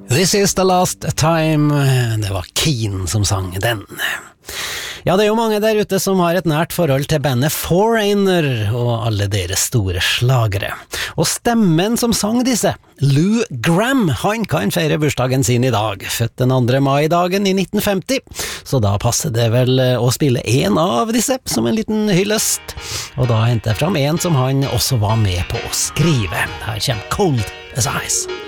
This is the last time. Det var Keane som sang den. Ja, det er jo mange der ute som har et nært forhold til bandet Foreigner og alle deres store slagere. Og stemmen som sang disse, Lou Gramm, han kan feire bursdagen sin i dag, født den 2. mai-dagen i 1950, så da passer det vel å spille en av disse som en liten hyllest. Og da henter jeg fram en som han også var med på å skrive. Her kommer Cold as Ice.